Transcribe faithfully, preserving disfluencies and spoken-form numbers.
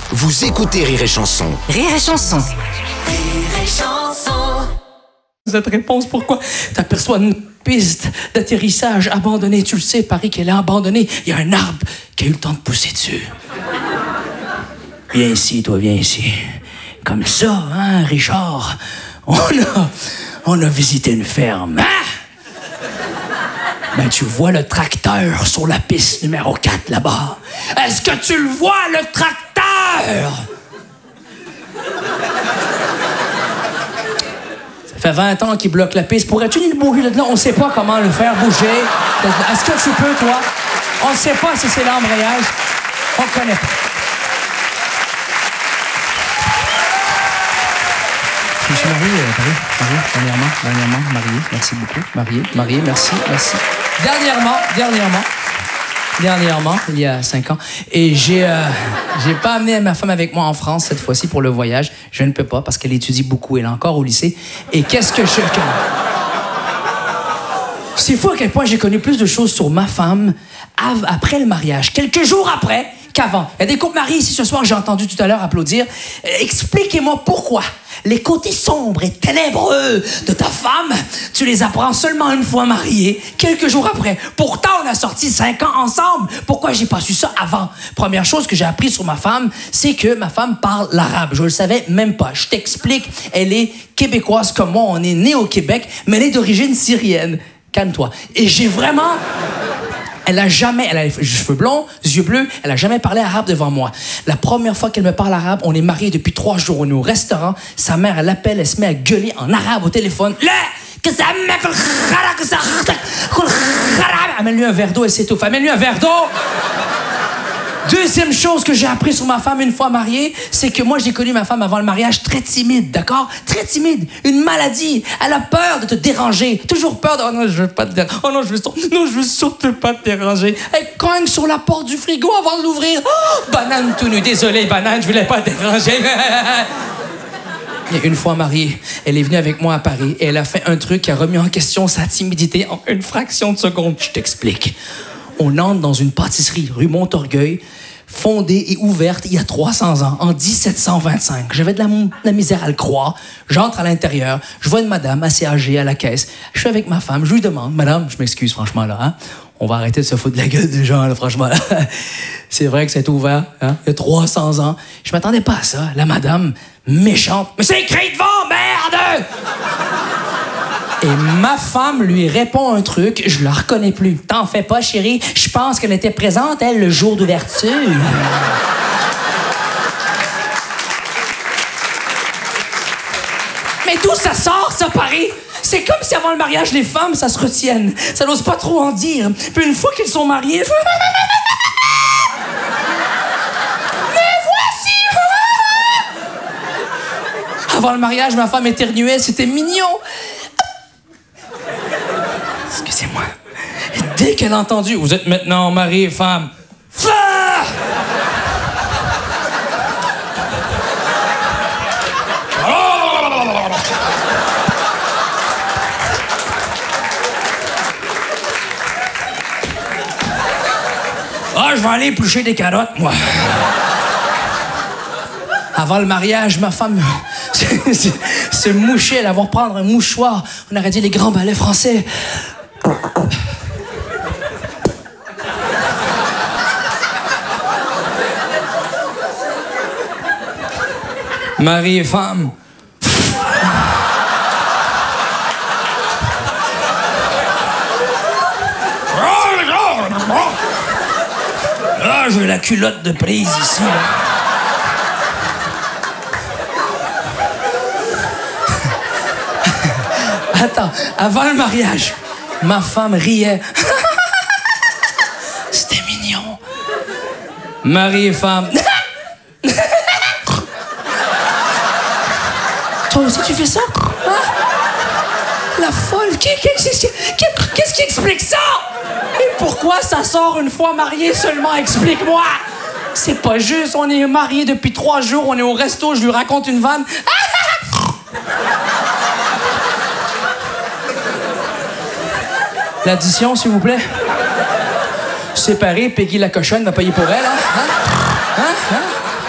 Vous écoutez Rire et Chanson. Rire et Chanson. Rire et Chanson. Cette réponse, pourquoi t'aperçois une piste d'atterrissage abandonnée? Tu le sais, Paris, qu'elle est abandonnée. Il y a un arbre qui a eu le temps de pousser dessus. Viens ici, toi, viens ici. Comme ça, hein, Richard? On a, on a visité une ferme. Hein? Ben, tu vois le tracteur sur la piste numéro quatre, là-bas. Est-ce que tu le vois, le tracteur? Ça fait vingt ans qu'il bloque la piste. Pourrais-tu nous bouger de là? On ne sait pas comment le faire bouger. Est-ce que tu peux, toi? On ne sait pas si c'est l'embrayage. On ne connaît pas. Je me suis marié, euh, Paris. Marié, dernièrement, dernièrement, marié. Merci beaucoup. Marié, marié, merci, merci. Dernièrement, dernièrement, dernièrement, il y a cinq ans. Et j'ai, euh, j'ai pas amené ma femme avec moi en France cette fois-ci pour le voyage. Je ne peux pas parce qu'elle étudie beaucoup. Elle est encore au lycée. Et qu'est-ce que je... C'est fou à quel point j'ai connu plus de choses sur ma femme av- après le mariage, quelques jours après qu'avant. Il y a des couples mariés ici ce soir, j'ai entendu tout à l'heure applaudir. Euh, expliquez-moi pourquoi les côtés sombres et ténébreux de ta femme, tu les apprends seulement une fois mariée, quelques jours après. Pourtant, on a sorti cinq ans ensemble. Pourquoi j'ai pas su ça avant? Première chose que j'ai appris sur ma femme, c'est que ma femme parle l'arabe. Je le savais même pas. Je t'explique, elle est québécoise comme moi. On est né au Québec, mais elle est d'origine syrienne. Calme-toi. Et j'ai vraiment... Elle a jamais, elle a les cheveux blonds, yeux bleus, elle a jamais parlé arabe devant moi. La première fois qu'elle me parle arabe, on est mariés depuis trois jours, on est au restaurant, sa mère, elle l'appelle, elle se met à gueuler en arabe au téléphone. Amène-lui un verre d'eau, elle s'étouffe. Amène-lui un verre d'eau! Deuxième chose que j'ai appris sur ma femme une fois mariée, c'est que moi, j'ai connu ma femme avant le mariage très timide, d'accord? Très timide. Une maladie. Elle a peur de te déranger. Toujours peur de... Oh non, je veux pas te déranger. Oh non, je veux, sur... non, je veux surtout pas te déranger. Elle cogne sur la porte du frigo avant de l'ouvrir. Oh, banane tout nu. Désolé, banane, je voulais pas te déranger. Et une fois mariée, elle est venue avec moi à Paris et elle a fait un truc qui a remis en question sa timidité en une fraction de seconde. Je t'explique. On entre dans une pâtisserie rue Montorgueil, fondée et ouverte il y a trois cents ans, en dix-sept cent vingt-cinq. J'avais de la, de la misère à le croire. J'entre à l'intérieur, je vois une madame assez âgée à la caisse. Je suis avec ma femme, je lui demande, madame, je m'excuse franchement là, hein? On va arrêter de se foutre de la gueule des gens, là, franchement. Là. C'est vrai que c'est ouvert, hein? Il y a trois cents ans. Je m'attendais pas à ça. La madame, méchante. Mais c'est écrit devant, merde! Et ma femme lui répond un truc, je la reconnais plus. T'en fais pas, chérie. Je pense qu'elle était présente, elle, le jour d'ouverture. Mais d'où ça sort, ça, Paris? C'est comme si avant le mariage, les femmes, ça se retiennent. Ça n'ose pas trop en dire. Puis une fois qu'ils sont mariés... Mais voici! Avant le mariage, ma femme éternuait, c'était mignon. Excusez-moi. Et dès qu'elle a entendu, vous êtes maintenant mari et femme. Ah! Ah, je vais aller éplucher des carottes, moi. Avant le mariage, ma femme se mouchait, elle allait prendre un mouchoir. On aurait dit les grands ballets français. Mari et femme. Ah, j'ai la culotte de prise ici, là. Attends, avant le mariage, ma femme riait. C'était mignon. Mari et femme. Toi aussi, tu fais ça? Hein? La folle. Qu'est-ce qui explique ça? Et pourquoi ça sort une fois marié seulement? Explique-moi. C'est pas juste. On est mariés depuis trois jours. On est au resto. Je lui raconte une vanne. L'addition, s'il vous plaît. Séparé, Peggy la cochonne va payer pour elle, hein? Hein?